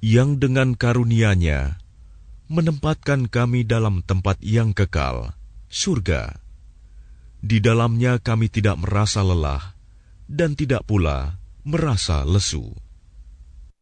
yang dengan karunia-Nya menempatkan kami dalam tempat yang kekal, surga. Di dalamnya kami tidak merasa lelah dan tidak pula merasa lesu.